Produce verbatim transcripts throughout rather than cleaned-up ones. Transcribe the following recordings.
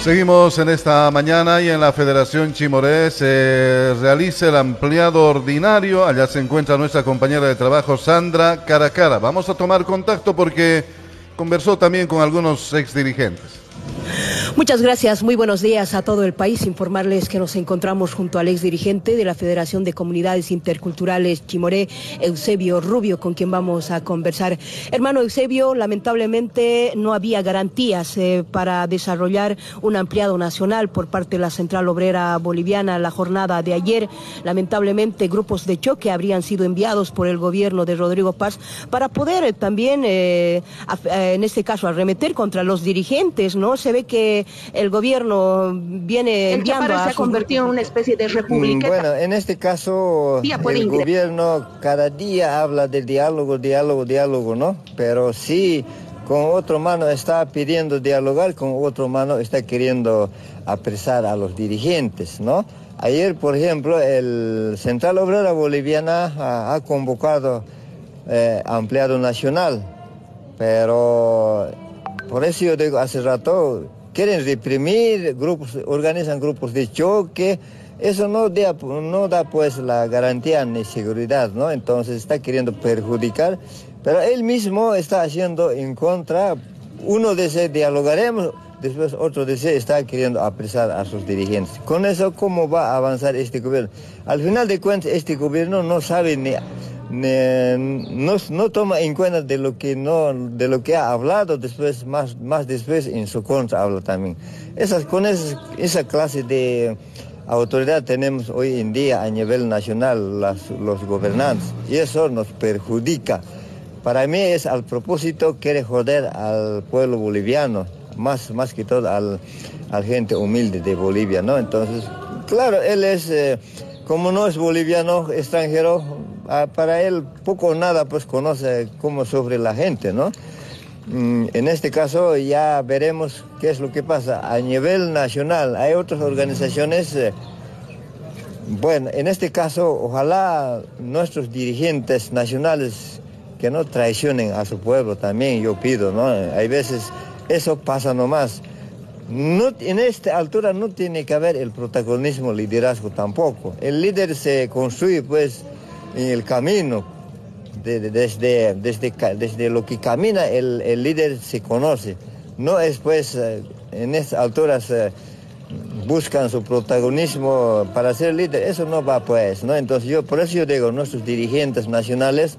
Seguimos en esta mañana y en la Federación Chimoré se realiza el ampliado ordinario. Allá se encuentra nuestra compañera de trabajo Sandra Caracara. Vamos a tomar contacto porque conversó también con algunos exdirigentes. Muchas gracias, muy buenos días a todo el país. Informarles que nos encontramos junto al exdirigente de la Federación de Comunidades Interculturales Chimoré, Eusebio Rubio, con quien vamos a conversar. Hermano Eusebio, lamentablemente no había garantías eh, para desarrollar un ampliado nacional por parte de la Central Obrera Boliviana la jornada de ayer. Lamentablemente grupos de choque habrían sido enviados por el gobierno de Rodrigo Paz para poder eh, también, eh, a, en este caso, arremeter contra los dirigentes, ¿no? Se ve que el gobierno viene el enviando a se ha sus... convertido en una especie de república. Bueno, en este caso el ingresar. Gobierno cada día habla de diálogo, diálogo, diálogo, ¿no? Pero sí, con otra mano está pidiendo dialogar, con otra mano está queriendo apresar a los dirigentes, ¿no? Ayer, por ejemplo, el Central Obrera Boliviana ha, ha convocado eh, ampliado nacional, pero por eso yo digo hace rato, quieren reprimir, grupos, organizan grupos de choque, eso no da, no da pues la garantía ni seguridad, ¿no? Entonces está queriendo perjudicar, pero él mismo está haciendo en contra, uno dice dialogaremos, después otro dice está queriendo apresar a sus dirigentes. Con eso, ¿cómo va a avanzar este gobierno? Al final de cuentas, este gobierno no sabe ni... No, no toma en cuenta de lo que no de lo que ha hablado después más más después en su contra habla también. Esas con esas, esa clase de autoridad tenemos hoy en día a nivel nacional las, los gobernantes y eso nos perjudica. Para mí es al propósito quiere joder al pueblo boliviano, más más que todo al al gente humilde de Bolivia, ¿no? Entonces, claro, él es eh, como no es boliviano, extranjero, para él poco o nada pues conoce cómo sufre la gente, ¿no? En este caso ya veremos qué es lo que pasa. A nivel nacional hay otras organizaciones, eh, bueno, en este caso ojalá nuestros dirigentes nacionales que no traicionen a su pueblo también, yo pido, ¿no? Hay veces eso pasa nomás. No, en esta altura no tiene que haber el protagonismo, liderazgo tampoco. El líder se construye pues en el camino, de, de, desde, desde, desde lo que camina el, el líder se conoce. No es pues eh, en estas alturas eh, buscan su protagonismo para ser líder, eso no va pues, ¿no? Entonces yo, por eso yo digo, nuestros dirigentes nacionales,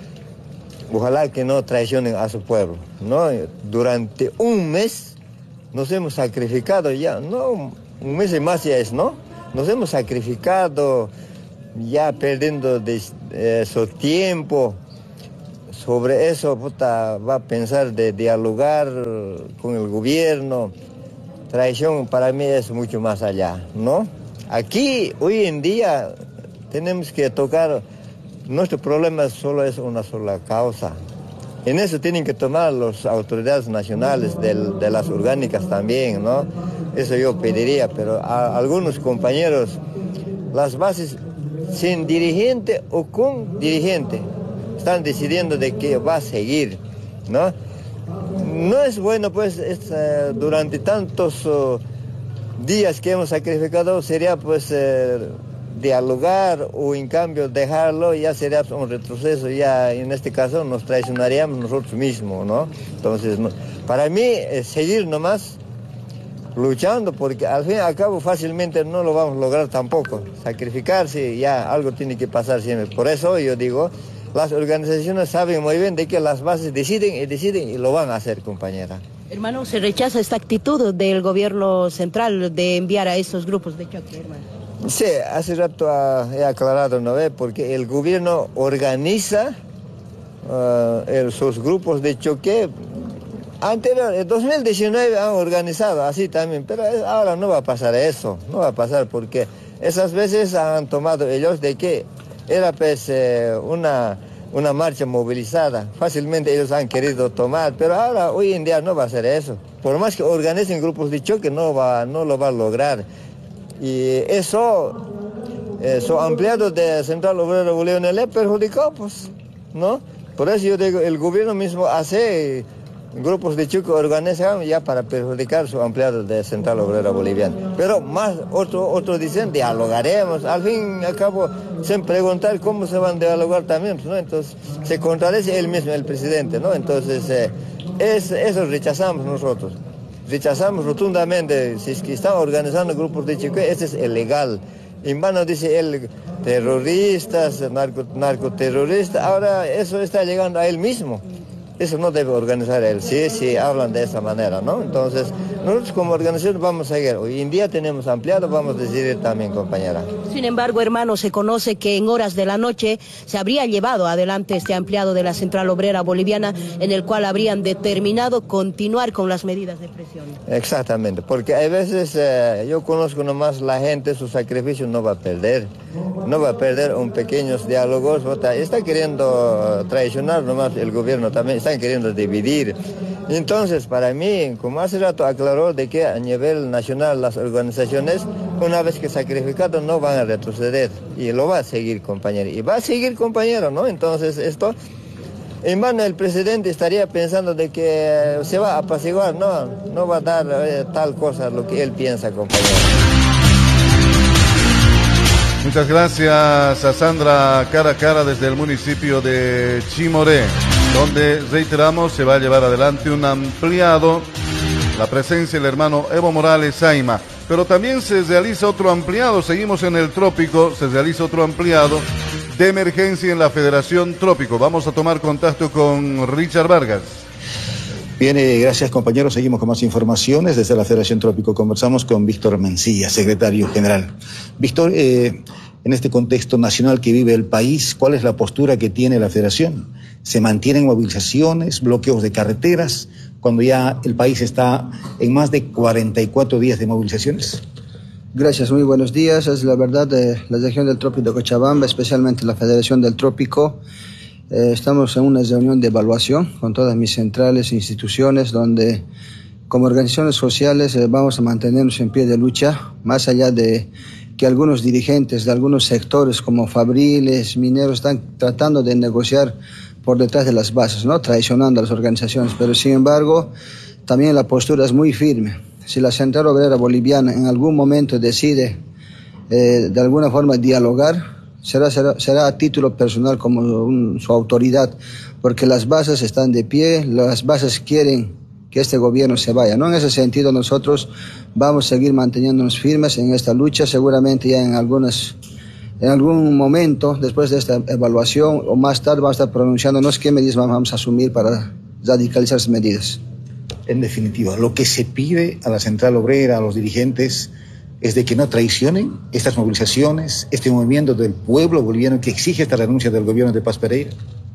ojalá que no traicionen a su pueblo, ¿no? Durante un mes nos hemos sacrificado ya, no, un mes y más ya es, ¿no? Nos hemos sacrificado ya perdiendo de, eh, su tiempo. Sobre eso puta, va a pensar de dialogar con el gobierno. Traición para mí es mucho más allá, ¿no? Aquí, hoy en día, tenemos que tocar, nuestro problema solo es una sola causa. En eso tienen que tomar las autoridades nacionales, del, de las orgánicas también, ¿no? Eso yo pediría, pero a algunos compañeros, las bases sin dirigente o con dirigente, están decidiendo de que va a seguir, ¿no? No es bueno, pues, es, uh, durante tantos uh, días que hemos sacrificado, sería, pues, uh, dialogar o, en cambio, dejarlo, ya sería un retroceso, ya en este caso nos traicionaríamos nosotros mismos, ¿no? Entonces, no, para mí, es seguir nomás luchando, porque al fin y al cabo fácilmente no lo vamos a lograr tampoco. Sacrificarse, ya algo tiene que pasar siempre. Por eso yo digo, las organizaciones saben muy bien de que las bases deciden y deciden y lo van a hacer, compañera. Hermano, ¿se rechaza esta actitud del gobierno central de enviar a estos grupos de choque, hermano? Sí, hace rato uh, he aclarado, ¿no ve? Porque el gobierno organiza uh, el, sus grupos de choque. Anterior, en dos mil diecinueve han organizado así también, pero ahora no va a pasar eso, no va a pasar porque esas veces han tomado ellos de que era pues eh, una, una marcha movilizada, fácilmente ellos han querido tomar, pero ahora hoy en día no va a ser eso. Por más que organicen grupos de choque no, va, no lo va a lograr. Y eso, eso ampliado de Central Obrera Boliviana le perjudicó, pues, ¿no? Por eso yo digo, el gobierno mismo hace grupos de chicos organizan ya para perjudicar a sus empleados de Central Obrera Boliviana. Pero más otros otro dicen, dialogaremos. Al fin y al cabo, sin preguntar cómo se van a dialogar también, ¿no? Entonces, se contradice él mismo, el presidente, ¿no? Entonces, eh, es, eso rechazamos nosotros. Rechazamos rotundamente. Si es que están organizando grupos de chicos, eso es ilegal. En vano dice él, terroristas, narco, narcoterroristas, ahora eso está llegando a él mismo. Eso no debe organizar él, sí, sí, hablan de esa manera, ¿no? Entonces, nosotros como organización vamos a seguir. Hoy en día tenemos ampliado, vamos a decidir también, compañera. Sin embargo, hermano, se conoce que en horas de la noche se habría llevado adelante este ampliado de la Central Obrera Boliviana, en el cual habrían determinado continuar con las medidas de presión. Exactamente, porque a veces eh, yo conozco nomás la gente, su sacrificio no va a perder. No va a perder un pequeños diálogos, está queriendo traicionar nomás el gobierno también, están queriendo dividir. Entonces, para mí, como hace rato aclaró de que a nivel nacional las organizaciones, una vez que sacrificado, no van a retroceder. Y lo va a seguir, compañero. Y va a seguir, compañero, ¿no? Entonces, esto, en vano el presidente estaría pensando de que se va a apaciguar, no, no va a dar eh, tal cosa lo que él piensa, compañero. Muchas gracias a Sandra Caracara desde el municipio de Chimoré, donde, reiteramos, se va a llevar adelante un ampliado, la presencia del hermano Evo Morales Saima. Pero también se realiza otro ampliado, seguimos en el trópico, se realiza otro ampliado de emergencia en la Federación Trópico. Vamos a tomar contacto con Richard Vargas. Bien, eh, gracias compañeros, seguimos con más informaciones desde la Federación Trópico. Conversamos con Víctor Mencía, secretario general. Víctor, eh, en este contexto nacional que vive el país, ¿cuál es la postura que tiene la Federación? ¿Se mantienen movilizaciones, bloqueos de carreteras, cuando ya el país está en más de cuarenta y cuatro días de movilizaciones? Gracias, muy buenos días. Es la verdad de la región del Trópico de Cochabamba, especialmente la Federación del Trópico. Eh, estamos en una reunión de evaluación con todas mis centrales e instituciones donde como organizaciones sociales eh, vamos a mantenernos en pie de lucha, más allá de que algunos dirigentes de algunos sectores como fabriles, mineros están tratando de negociar por detrás de las bases, ¿no? Traicionando a las organizaciones, pero sin embargo también la postura es muy firme. Si la Central Obrera Boliviana en algún momento decide eh, de alguna forma dialogar, Será, será, será a título personal como un, su autoridad, porque las bases están de pie, las bases quieren que este gobierno se vaya, ¿no? En ese sentido nosotros vamos a seguir manteniéndonos firmes en esta lucha, seguramente ya en algunas, en algún momento después de esta evaluación o más tarde vamos a estar pronunciándonos qué medidas vamos a asumir para radicalizar esas medidas. En definitiva, lo que se pide a la Central Obrera, a los dirigentes, es de que no traicionen estas movilizaciones, este movimiento del pueblo boliviano que exige esta renuncia del gobierno de Paz Pereira.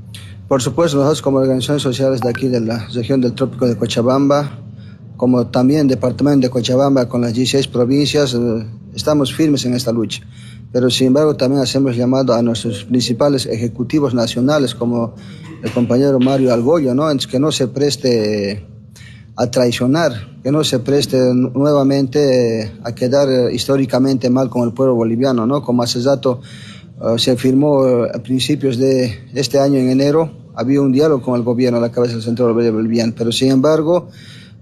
Por supuesto, nosotros como organizaciones sociales de aquí de la región del Trópico de Cochabamba, como también departamento de Cochabamba con las dieciséis provincias, eh, estamos firmes en esta lucha. Pero sin embargo también hacemos llamado a nuestros principales ejecutivos nacionales como el compañero Mario Algoyo, ¿no? Que no se preste a traicionar, que no se preste nuevamente a quedar históricamente mal con el pueblo boliviano, ¿no? Como hace rato uh, se firmó uh, a principios de este año, en enero, había un diálogo con el gobierno a la cabeza del Central Obrera Boliviano, pero sin embargo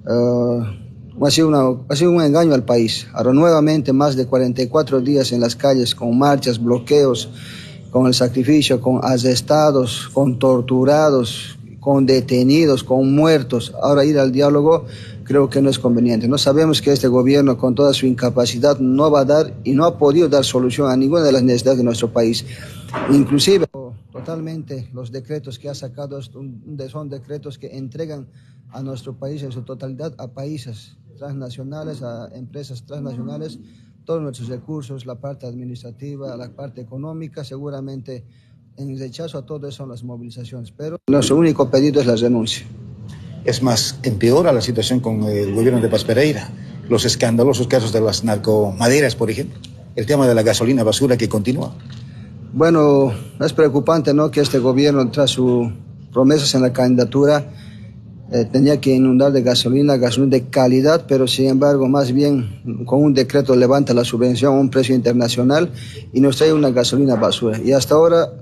uh, ha, sido una, ha sido un engaño al país. Ahora nuevamente más de cuarenta y cuatro días en las calles con marchas, bloqueos, con el sacrificio, con arrestados, con torturados, con detenidos, con muertos. Ahora ir al diálogo creo que no es conveniente. No sabemos que este gobierno con toda su incapacidad no va a dar y no ha podido dar solución a ninguna de las necesidades de nuestro país. Inclusive totalmente los decretos que ha sacado son decretos que entregan a nuestro país en su totalidad a países transnacionales, a empresas transnacionales, todos nuestros recursos, la parte administrativa, la parte económica, seguramente en rechazo a todo eso son las movilizaciones, pero nuestro único pedido es la renuncia. Es más, empeora la situación con el gobierno de Paz Pereira, los escandalosos casos de las narcomaderas, por ejemplo, el tema de la gasolina basura que continúa. Bueno, es preocupante, ¿no?, que este gobierno, tras sus promesas en la candidatura, eh, tenía que inundar de gasolina, gasolina de calidad, pero sin embargo, más bien con un decreto levanta la subvención a un precio internacional y nos trae una gasolina basura. Y hasta ahora,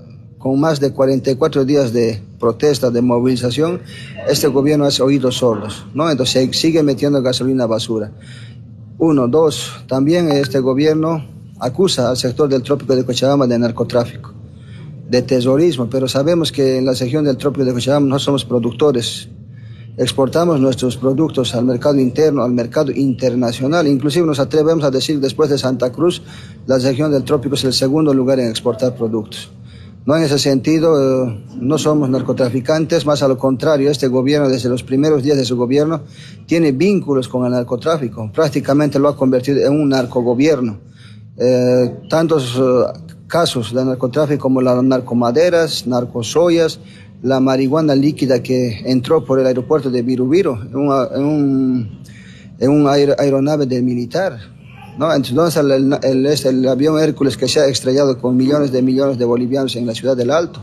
con más de cuarenta y cuatro días de protesta, de movilización, este gobierno hace oídos sordos, ¿no? Entonces sigue metiendo gasolina basura. Uno, dos, también este gobierno acusa al sector del trópico de Cochabamba de narcotráfico, de terrorismo, pero sabemos que en la región del trópico de Cochabamba no somos productores. Exportamos nuestros productos al mercado interno, al mercado internacional. Inclusive nos atrevemos a decir, después de Santa Cruz, la región del trópico es el segundo lugar en exportar productos. No, en ese sentido, eh, no somos narcotraficantes, más a lo contrario, este gobierno, desde los primeros días de su gobierno, tiene vínculos con el narcotráfico. Prácticamente lo ha convertido en un narcogobierno. Eh, tantos uh, casos de narcotráfico como las narcomaderas, narcosoyas, la marihuana líquida que entró por el aeropuerto de Virubiru en, una, en un, en un aer, aeronave del militar, ¿no? Entonces el, el, el, el avión Hércules que se ha estrellado con millones de millones de bolivianos en la ciudad del Alto.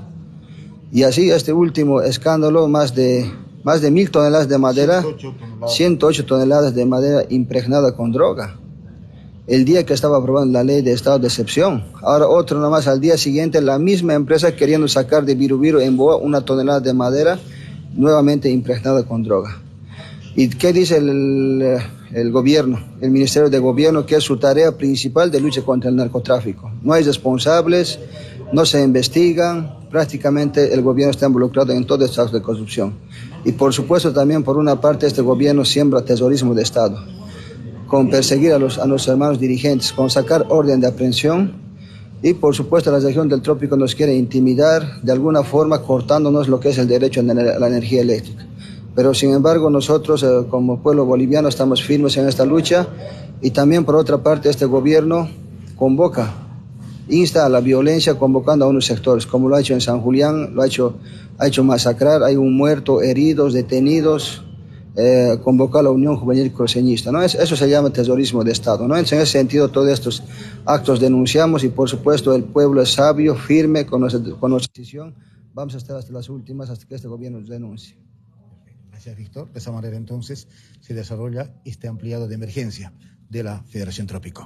Y así este último escándalo, más de, más de mil toneladas de madera, ciento ocho toneladas de madera impregnada con droga. El día que estaba aprobando la ley de estado de excepción. Ahora otro nomás al día siguiente, la misma empresa queriendo sacar de Virubiru en Boa una tonelada de madera nuevamente impregnada con droga. ¿Y qué dice el, el, el gobierno, el Ministerio de Gobierno, que es su tarea principal de lucha contra el narcotráfico? No hay responsables, no se investigan, prácticamente el gobierno está involucrado en todos estos actos de corrupción. Y por supuesto también por una parte este gobierno siembra terrorismo de Estado, con perseguir a los, a los hermanos dirigentes, con sacar orden de aprehensión y por supuesto la región del trópico nos quiere intimidar de alguna forma cortándonos lo que es el derecho a la energía eléctrica. Pero sin embargo nosotros eh, como pueblo boliviano estamos firmes en esta lucha y también por otra parte este gobierno convoca, insta a la violencia convocando a unos sectores, como lo ha hecho en San Julián, lo ha hecho, ha hecho masacrar, hay un muerto, heridos, detenidos. Eh, convocar a la Unión Juvenil Cruceñista, ¿no? Es, eso se llama terrorismo de Estado, ¿no? En ese sentido, todos estos actos denunciamos y, por supuesto, el pueblo es sabio, firme, con nuestra, con nuestra decisión. Vamos a estar hasta las últimas, hasta que este gobierno nos denuncie. Gracias, Víctor. De esa manera, entonces, se desarrolla este ampliado de emergencia de la Federación Trópico.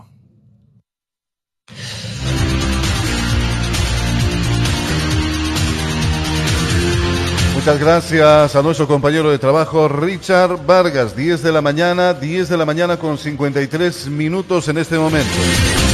Muchas gracias a nuestro compañero de trabajo Richard Vargas. diez de la mañana, diez de la mañana con cincuenta y tres minutos en este momento.